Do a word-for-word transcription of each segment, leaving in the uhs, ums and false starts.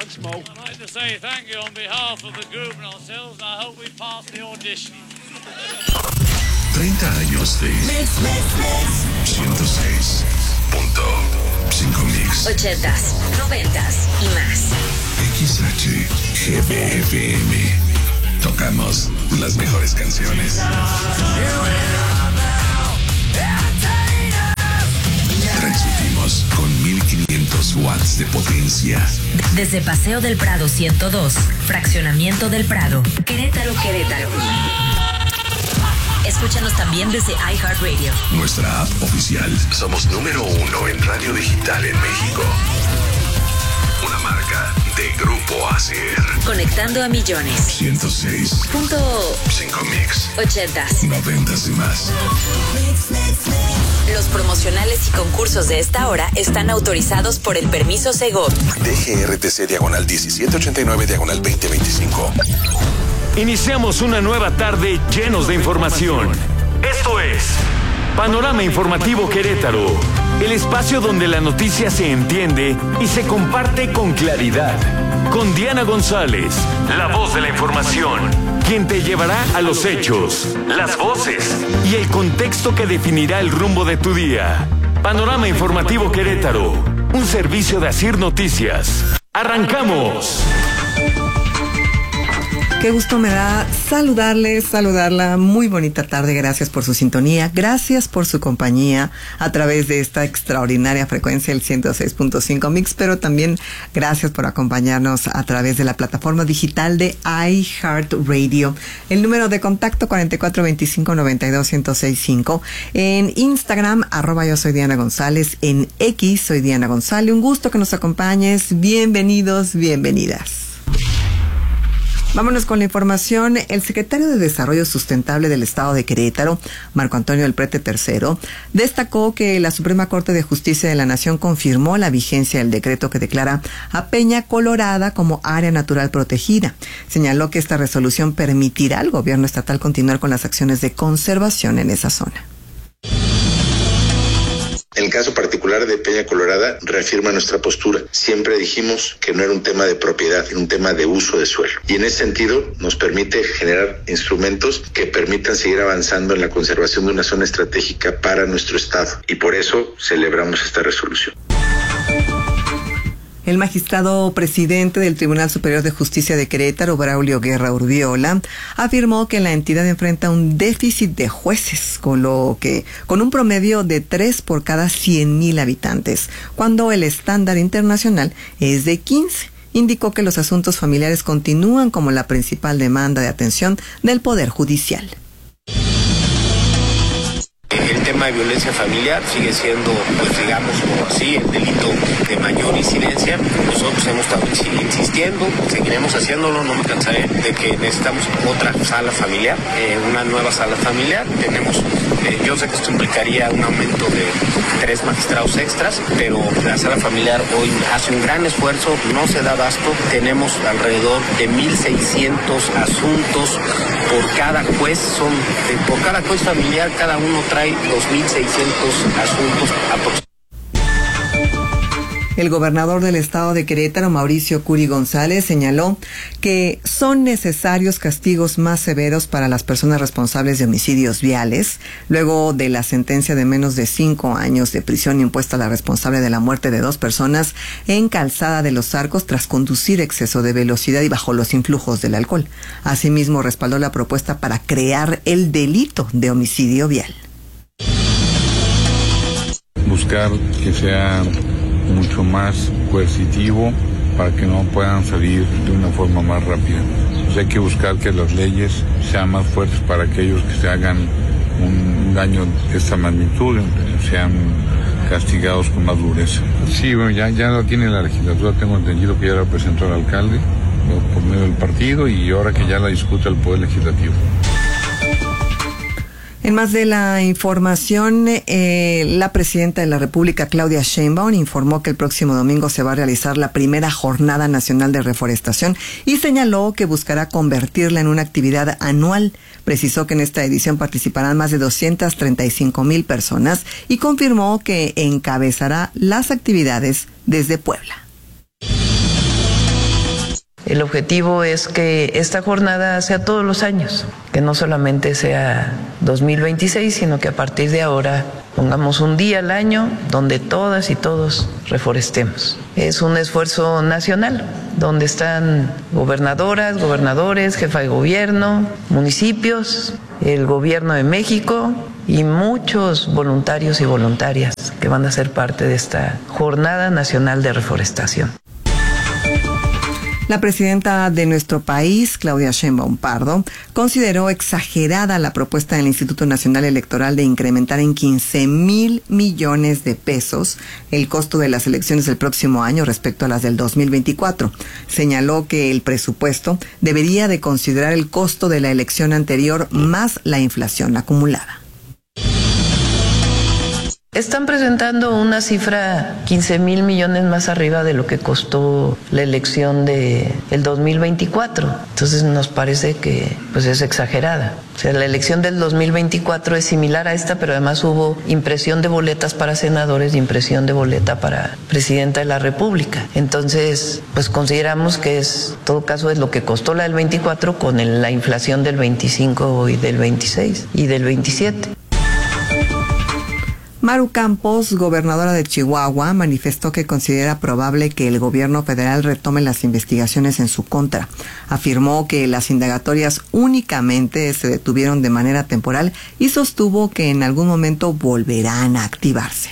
once more. I'd like to say thank you on behalf of the group and ourselves, and I hope we pass the audition. treinta años de ciento seis punto cinco Mix. ochentas, noventas y más. X H G B F M. Tocamos las mejores canciones. Transmitimos con mil quinientos watts de potencia. Desde Paseo del Prado ciento dos, Fraccionamiento del Prado, Querétaro, Querétaro. Escúchanos también desde iHeartRadio. Nuestra app oficial. Somos número uno en radio digital en México. Una marca de Grupo A C R. Conectando a millones. ciento seis punto cinco Mix. ochentas, noventas y más. Los promocionales y concursos de esta hora están autorizados por el permiso Segov. D G R T C diagonal diecisiete ochenta y nueve diagonal veinte veinticinco. Iniciamos una nueva tarde llenos de información. Esto es Panorama Informativo Querétaro, el espacio donde la noticia se entiende y se comparte con claridad. Con Diana González, la voz de la información, quien te llevará a los hechos, las voces y el contexto que definirá el rumbo de tu día. Panorama Informativo Querétaro, un servicio de Asir Noticias. ¡Arrancamos! Qué gusto me da saludarles, saludarla. Muy bonita tarde. Gracias por su sintonía. Gracias por su compañía a través de esta extraordinaria frecuencia, el ciento seis punto cinco Mix, pero también gracias por acompañarnos a través de la plataforma digital de iHeartRadio. El número de contacto cuarenta y cuatro veinticinco noventa y dos ciento sesenta y cinco. En Instagram, arroba yo soy Diana González. En X soy Diana González. Un gusto que nos acompañes. Bienvenidos, bienvenidas. Vámonos con la información. El secretario de Desarrollo Sustentable del Estado de Querétaro, Marco Antonio del Prete tercero, destacó que la Suprema Corte de Justicia de la Nación confirmó la vigencia del decreto que declara a Peña Colorada como área natural protegida. Señaló que esta resolución permitirá al gobierno estatal continuar con las acciones de conservación en esa zona. En el caso particular de Peña Colorada, reafirma nuestra postura. Siempre dijimos que no era un tema de propiedad, era un tema de uso de suelo. Y en ese sentido nos permite generar instrumentos que permitan seguir avanzando en la conservación de una zona estratégica para nuestro Estado. Y por eso celebramos esta resolución. El magistrado presidente del Tribunal Superior de Justicia de Querétaro, Braulio Guerra Urbiola, afirmó que la entidad enfrenta un déficit de jueces, con lo que, con un promedio de tres por cada cien mil habitantes, cuando el estándar internacional es de quince. Indicó que los asuntos familiares continúan como la principal demanda de atención del Poder Judicial. El tema de violencia familiar sigue siendo, pues digamos como así, el delito de mayor incidencia. Nosotros hemos estado insistiendo, seguiremos haciéndolo, no me cansaré de que necesitamos otra sala familiar, eh, una nueva sala familiar. Tenemos, eh, yo sé que esto implicaría un aumento de tres magistrados extras, pero la sala familiar hoy hace un gran esfuerzo, no se da abasto. Tenemos alrededor de mil seiscientos asuntos por cada juez, son de, por cada juez familiar, cada uno trae dos mil seiscientos asuntos aproximadamente. El gobernador del estado de Querétaro, Mauricio Curi González, señaló que son necesarios castigos más severos para las personas responsables de homicidios viales, luego de la sentencia de menos de cinco años de prisión impuesta a la responsable de la muerte de dos personas en Calzada de los Arcos tras conducir exceso de velocidad y bajo los influjos del alcohol. Asimismo, respaldó la propuesta para crear el delito de homicidio vial. Buscar que sea mucho más coercitivo para que no puedan salir de una forma más rápida. Pues hay que buscar que las leyes sean más fuertes para aquellos que se hagan un daño de esta magnitud, sean castigados con más dureza. Sí, bueno, ya, ya lo tiene la legislatura, tengo entendido que ya la presentó el alcalde por medio del partido y ahora que ya la discute el Poder Legislativo. En más de la información, eh, la presidenta de la República, Claudia Sheinbaum, informó que el próximo domingo se va a realizar la primera Jornada Nacional de Reforestación y señaló que buscará convertirla en una actividad anual. Precisó que en esta edición participarán más de doscientas treinta y cinco mil personas y confirmó que encabezará las actividades desde Puebla. El objetivo es que esta jornada sea todos los años, que no solamente sea dos mil veintiséis, sino que a partir de ahora pongamos un día al año donde todas y todos reforestemos. Es un esfuerzo nacional, donde están gobernadoras, gobernadores, jefa de gobierno, municipios, el gobierno de México y muchos voluntarios y voluntarias que van a ser parte de esta Jornada Nacional de Reforestación. La presidenta de nuestro país, Claudia Sheinbaum Pardo, consideró exagerada la propuesta del Instituto Nacional Electoral de incrementar en quince mil millones de pesos el costo de las elecciones del próximo año respecto a las del dos mil veinticuatro. Señaló que el presupuesto debería de considerar el costo de la elección anterior más la inflación acumulada. Están presentando una cifra quince mil millones más arriba de lo que costó la elección de el dos mil veinticuatro. Entonces nos parece que pues es exagerada. O sea, la elección del dos mil veinticuatro es similar a esta, pero además hubo impresión de boletas para senadores y impresión de boleta para presidenta de la República. Entonces, pues consideramos que es, en todo caso, es lo que costó la del veinticuatro con el, la inflación del veinticinco y del veintiséis y del veintisiete. Maru Campos, gobernadora de Chihuahua, manifestó que considera probable que el gobierno federal retome las investigaciones en su contra. Afirmó que las indagatorias únicamente se detuvieron de manera temporal y sostuvo que en algún momento volverán a activarse.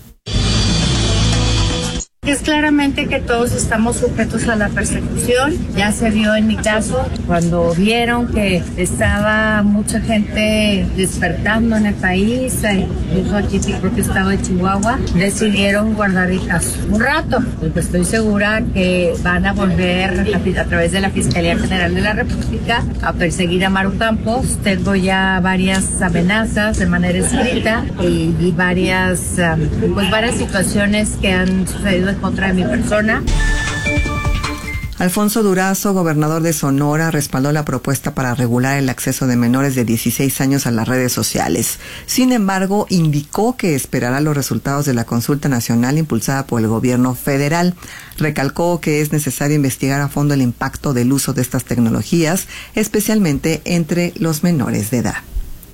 Es claramente que todos estamos sujetos a la persecución. Ya se vio en mi caso, cuando vieron que estaba mucha gente despertando en el país, incluso aquí en el propio estado de Chihuahua, decidieron guardar el caso un rato. Pues estoy segura que van a volver a, a través de la Fiscalía General de la República a perseguir a Maru Campos. Tengo ya varias amenazas de manera escrita y, y varias, um, pues varias situaciones que han sucedido en contra de mi persona. Alfonso Durazo, gobernador de Sonora, respaldó la propuesta para regular el acceso de menores de dieciséis años a las redes sociales. Sin embargo, indicó que esperará los resultados de la consulta nacional impulsada por el gobierno federal. Recalcó que es necesario investigar a fondo el impacto del uso de estas tecnologías, especialmente entre los menores de edad.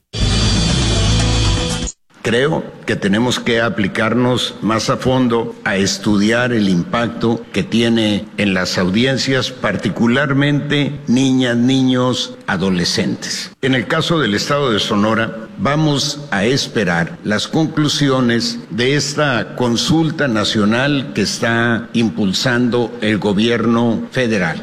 Creo que tenemos que aplicarnos más a fondo a estudiar el impacto que tiene en las audiencias, particularmente niñas, niños, adolescentes. En el caso del estado de Sonora, vamos a esperar las conclusiones de esta consulta nacional que está impulsando el gobierno federal.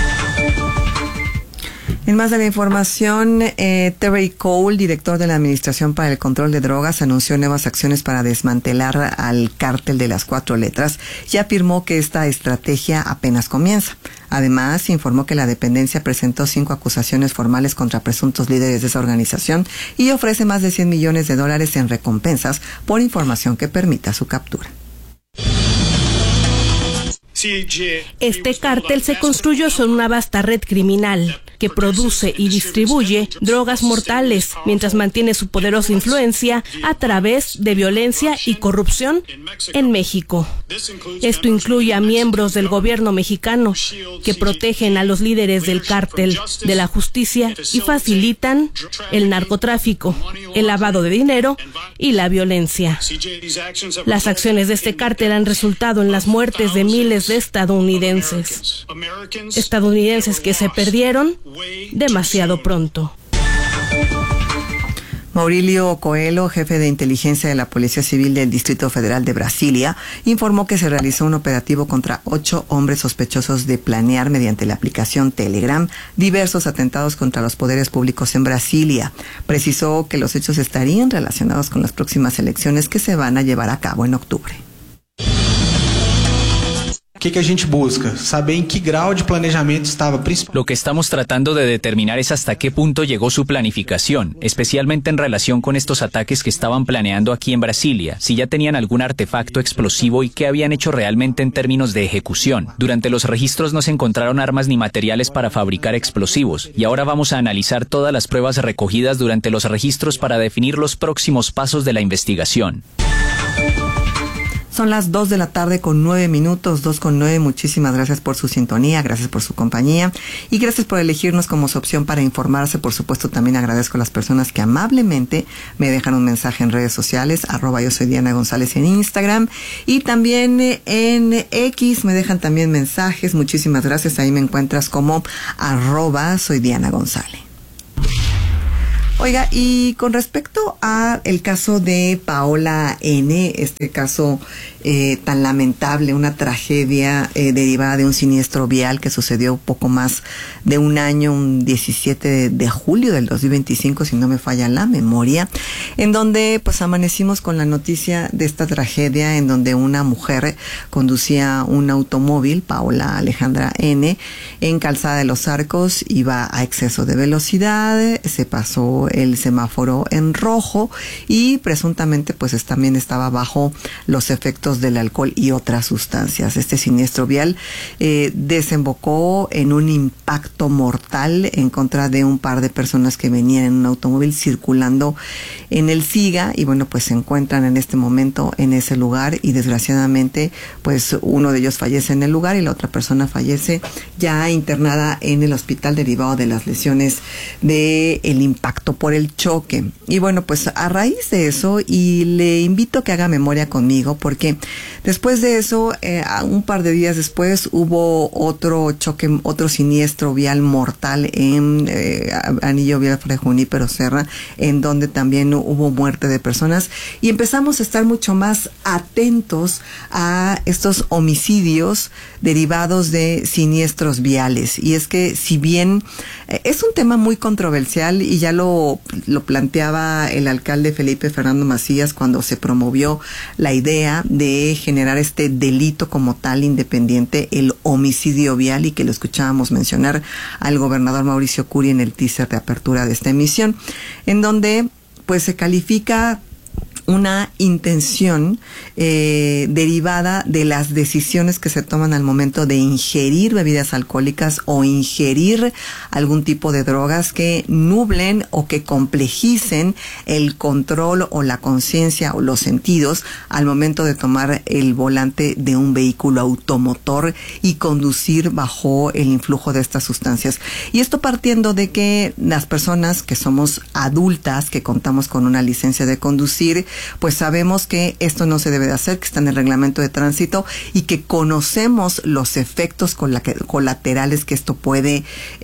En más de la información, eh, Terry Cole, director de la Administración para el Control de Drogas, anunció nuevas acciones para desmantelar al cártel de las cuatro letras y afirmó que esta estrategia apenas comienza. Además, informó que la dependencia presentó cinco acusaciones formales contra presuntos líderes de esa organización y ofrece más de cien millones de dólares en recompensas por información que permita su captura. Este cártel se construyó sobre una vasta red criminal que produce y distribuye drogas mortales mientras mantiene su poderosa influencia a través de violencia y corrupción en México. Esto incluye a miembros del gobierno mexicano que protegen a los líderes del cártel de la justicia y facilitan el narcotráfico, el lavado de dinero y la violencia. Las acciones de este cártel han resultado en las muertes de miles de estadounidenses, estadounidenses que se perdieron demasiado pronto. Maurílio Coelho, jefe de inteligencia de la Policía Civil del Distrito Federal de Brasilia, informó que se realizó un operativo contra ocho hombres sospechosos de planear mediante la aplicación Telegram diversos atentados contra los poderes públicos en Brasilia. Precisó que los hechos estarían relacionados con las próximas elecciones que se van a llevar a cabo en octubre. ¿Qué que a gente busca? Saber en qué grado de planejamiento estaba. Lo que estamos tratando de determinar es hasta qué punto llegó su planificación, especialmente en relación con estos ataques que estaban planeando aquí en Brasilia, si ya tenían algún artefacto explosivo y qué habían hecho realmente en términos de ejecución. Durante los registros no se encontraron armas ni materiales para fabricar explosivos, y ahora vamos a analizar todas las pruebas recogidas durante los registros para definir los próximos pasos de la investigación. Son las dos de la tarde con nueve minutos, dos con nueve. Muchísimas gracias por su sintonía, gracias por su compañía y gracias por elegirnos como su opción para informarse. Por supuesto, también agradezco a las personas que amablemente me dejan un mensaje en redes sociales, arroba yo soy Diana González en Instagram y también en X me dejan también mensajes. Muchísimas gracias, ahí me encuentras como arroba soy Diana González. Oiga, y con respecto a el caso de Paola N., este caso eh, tan lamentable, una tragedia eh, derivada de un siniestro vial que sucedió poco más de un año, un diecisiete de julio del dos mil veinticinco, si no me falla la memoria, en donde pues amanecimos con la noticia de esta tragedia, en donde una mujer conducía un automóvil, Paola Alejandra N., en Calzada de los Arcos, iba a exceso de velocidad, se pasó el semáforo en rojo y presuntamente pues también estaba bajo los efectos del alcohol y otras sustancias. Este siniestro vial eh, desembocó en un impacto mortal en contra de un par de personas que venían en un automóvil circulando en el SIGA y bueno, pues se encuentran en este momento en ese lugar y desgraciadamente pues uno de ellos fallece en el lugar y la otra persona fallece ya internada en el hospital derivado de las lesiones de el impacto por el choque. Y bueno, pues a raíz de eso, y le invito a que haga memoria conmigo, porque después de eso, eh, un par de días después, hubo otro choque, otro siniestro vial mortal en eh, Anillo Vial Fray Junípero Serra, en donde también hubo muerte de personas, y empezamos a estar mucho más atentos a estos homicidios derivados de siniestros viales. Y es que si bien eh, es un tema muy controversial y ya lo lo planteaba el alcalde Felipe Fernando Macías cuando se promovió la idea de generar este delito como tal independiente, el homicidio vial, y que lo escuchábamos mencionar al gobernador Mauricio Curi en el teaser de apertura de esta emisión, en donde pues se califica una intención eh, derivada de las decisiones que se toman al momento de ingerir bebidas alcohólicas o ingerir algún tipo de drogas que nublen o que complejicen el control o la conciencia o los sentidos al momento de tomar el volante de un vehículo automotor y conducir bajo el influjo de estas sustancias. Y esto partiendo de que las personas que somos adultas, que contamos con una licencia de conducir, pues sabemos que esto no se debe de hacer, que está en el reglamento de tránsito y que conocemos los efectos colaterales que esto puede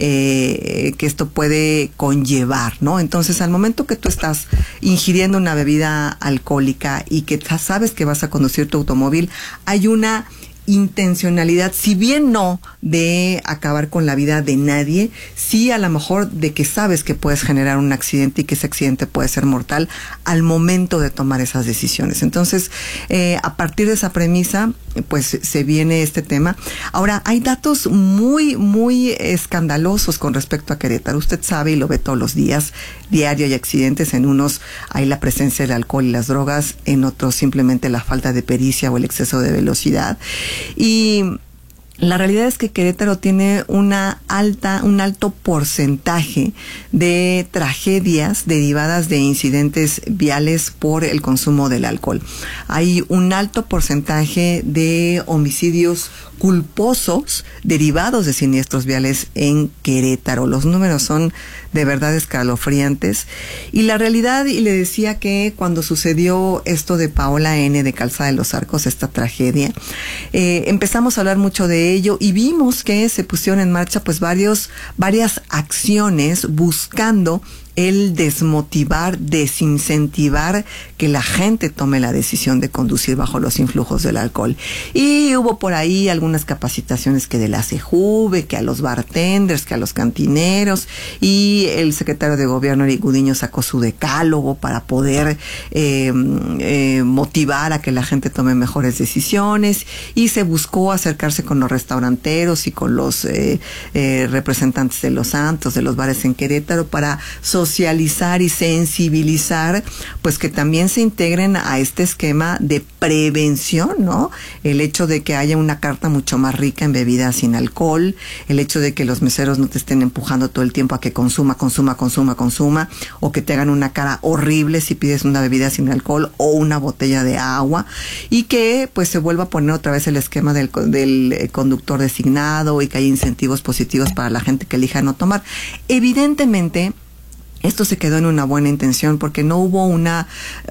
eh, que esto puede conllevar, ¿no? Entonces, al momento que tú estás ingiriendo una bebida alcohólica y que sabes que vas a conducir tu automóvil, hay una intencionalidad, si bien no de acabar con la vida de nadie, sí a lo mejor de que sabes que puedes generar un accidente y que ese accidente puede ser mortal al momento de tomar esas decisiones. Entonces, eh, a partir de esa premisa, pues se viene este tema. Ahora, hay datos muy, muy escandalosos con respecto a Querétaro. Usted sabe y lo ve todos los días, diario hay accidentes, en unos hay la presencia del alcohol y las drogas, en otros simplemente la falta de pericia o el exceso de velocidad. Y la realidad es que Querétaro tiene una alta, un alto porcentaje de tragedias derivadas de incidentes viales por el consumo del alcohol. Hay un alto porcentaje de homicidios culposos derivados de siniestros viales en Querétaro. Los números son de verdad escalofriantes. Y la realidad, y le decía que cuando sucedió esto de Paola N. de Calzada de los Arcos, esta tragedia, eh, empezamos a hablar mucho de ello y vimos que se pusieron en marcha pues varios, varias acciones buscando el desmotivar, desincentivar que la gente tome la decisión de conducir bajo los influjos del alcohol. Y hubo por ahí algunas capacitaciones que de la CEJUVE, que a los bartenders, que a los cantineros, y el secretario de Gobierno, Eric Gudiño, sacó su decálogo para poder eh, eh, motivar a que la gente tome mejores decisiones, y se buscó acercarse con los restauranteros y con los eh, eh, representantes de los santos, de los bares en Querétaro, para sostener socializar y sensibilizar, pues que también se integren a este esquema de prevención, ¿no? El hecho de que haya una carta mucho más rica en bebidas sin alcohol, el hecho de que los meseros no te estén empujando todo el tiempo a que consuma, consuma, consuma, consuma, o que te hagan una cara horrible si pides una bebida sin alcohol o una botella de agua, y que pues se vuelva a poner otra vez el esquema del, del conductor designado y que haya incentivos positivos para la gente que elija no tomar. Evidentemente, esto se quedó en una buena intención porque no hubo una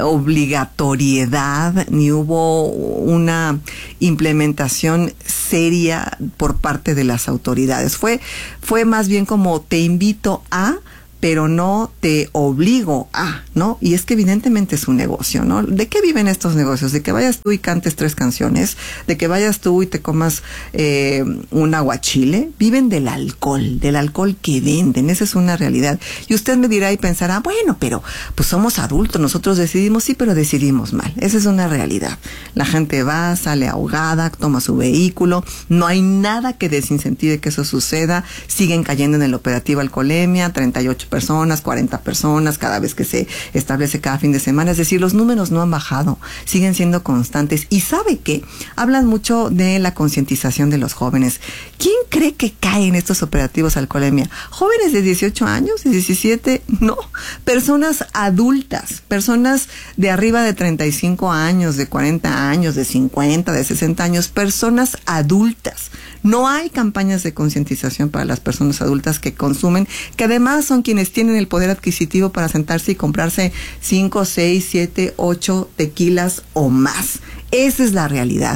obligatoriedad ni hubo una implementación seria por parte de las autoridades. Fue, fue más bien como te invito a, pero no te obligo a, ¿no? Y es que evidentemente es un negocio, ¿no? ¿De qué viven estos negocios? De que vayas tú y cantes tres canciones, de que vayas tú y te comas eh, un aguachile. Viven del alcohol, del alcohol que venden, esa es una realidad. Y usted me dirá y pensará, bueno, pero pues somos adultos, nosotros decidimos, sí, pero decidimos mal. Esa es una realidad. La gente va, sale ahogada, toma su vehículo, no hay nada que desincentive que eso suceda, siguen cayendo en el operativo alcoholemia, treinta y ocho personas, cuarenta personas, cada vez que se establece cada fin de semana. Es decir, los números no han bajado, siguen siendo constantes. Y ¿sabe qué? Hablan mucho de la concientización de los jóvenes. ¿Quién cree que cae en estos operativos alcoholemia? ¿Jóvenes de dieciocho años, de diecisiete? No. Personas adultas, personas de arriba de treinta y cinco años, de cuarenta años, de cincuenta, de sesenta años, personas adultas. No hay campañas de concientización para las personas adultas que consumen, que además son quienes tienen el poder adquisitivo para sentarse y comprarse cinco, seis, siete, ocho tequilas o más. Esa es la realidad.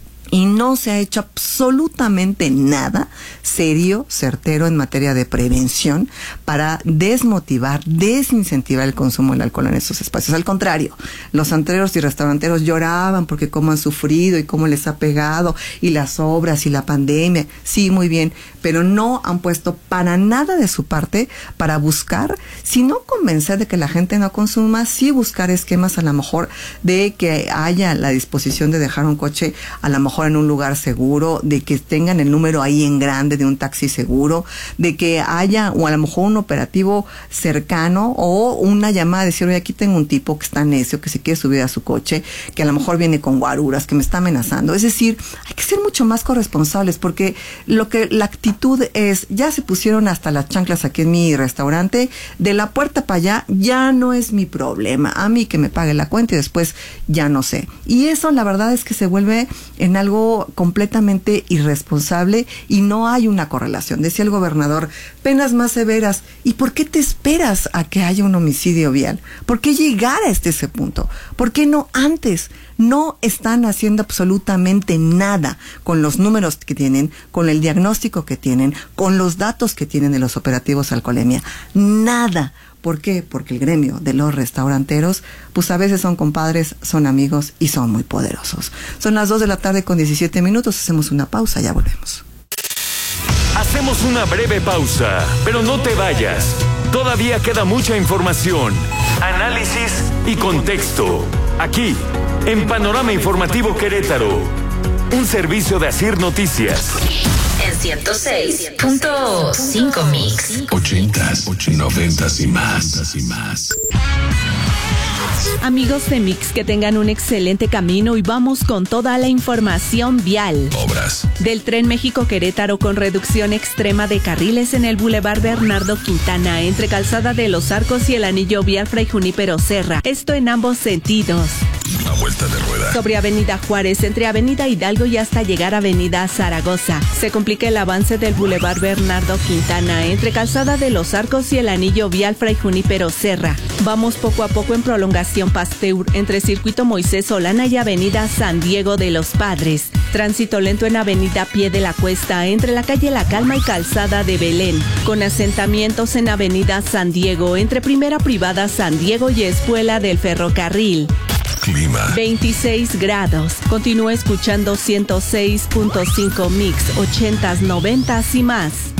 Y no se ha hecho absolutamente nada serio, certero en materia de prevención para desmotivar, desincentivar el consumo del alcohol en estos espacios. Al contrario, los antreros y restauranteros lloraban porque cómo han sufrido y cómo les ha pegado y las obras y la pandemia. Sí, muy bien, pero no han puesto para nada de su parte para buscar, si no convencer de que la gente no consuma, sí buscar esquemas a lo mejor de que haya la disposición de dejar un coche a lo mejor en un lugar seguro, de que tengan el número ahí en grande de un taxi seguro, de que haya o a lo mejor un operativo cercano o una llamada de decir, oye, aquí tengo un tipo que está necio, que se quiere subir a su coche, que a lo mejor viene con guaruras, que me está amenazando. Es decir, hay que ser mucho más corresponsables porque lo que la actitud es, ya se pusieron hasta las chanclas aquí en mi restaurante, de la puerta para allá ya no es mi problema, a mí que me pague la cuenta y después ya no sé. Y eso la verdad es que se vuelve en algo completamente irresponsable y no hay una correlación. Decía el gobernador, penas más severas. ¿Y por qué te esperas a que haya un homicidio vial? ¿Por qué llegar a este ese punto? ¿Por qué no antes? No están haciendo absolutamente nada con los números que tienen, con el diagnóstico que tienen, con los datos que tienen de los operativos alcoholemia. Nada. ¿Por qué? Porque el gremio de los restauranteros, pues a veces son compadres, son amigos y son muy poderosos. Son las dos de la tarde con diecisiete minutos, hacemos una pausa, ya volvemos. Hacemos una breve pausa, pero no te vayas. Todavía queda mucha información, análisis y contexto. Aquí, en Panorama Informativo Querétaro, un servicio de Asir Noticias. En ciento seis punto cinco Mix. Ochentas, noventas y más. y más. Amigos de Mix, que tengan un excelente camino y vamos con toda la información vial. Obras del Tren México-Querétaro con reducción extrema de carriles en el Boulevard Bernardo Quintana, entre Calzada de los Arcos y el anillo vial Fray Junípero Serra. Esto en ambos sentidos. La vuelta de rueda. Sobre Avenida Juárez, entre Avenida Hidalgo y hasta llegar a Avenida Zaragoza. Se complica el avance del Boulevard Bernardo Quintana, entre Calzada de los Arcos y el anillo vial Fray Junípero Serra. Vamos poco a poco en prolongación Pasteur, entre Circuito Moisés Solana y Avenida San Diego de los Padres. Tránsito lento en Avenida Pie de la Cuesta, entre la calle La Calma y Calzada de Belén. Con asentamientos en Avenida San Diego, entre Primera Privada San Diego y Escuela del Ferrocarril. Clima veintiséis grados. Continúa escuchando ciento seis punto cinco Mix, ochentas, noventas y más.